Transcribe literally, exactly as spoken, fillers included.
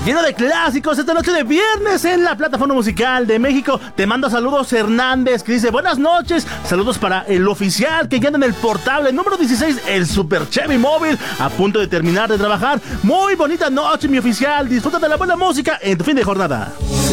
lleno de clásicos esta noche de viernes en la plataforma musical de México. Te manda saludos Hernández, que dice buenas noches, saludos para el oficial que anda en el portable número dieciséis, el Super Chevy Móvil, a punto de terminar de trabajar. Muy bonita noche, mi oficial, disfruta de la buena música en tu fin de jornada.